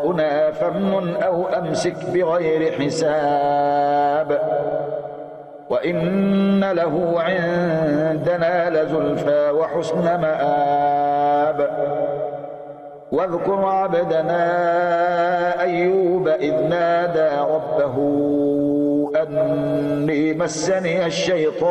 جزاؤنا فامنن أو أمسك بغير حساب وإن له عندنا لزلفى وحسن مآب واذكر عبدنا أيوب إذ نادى ربه أني مسني الشيطان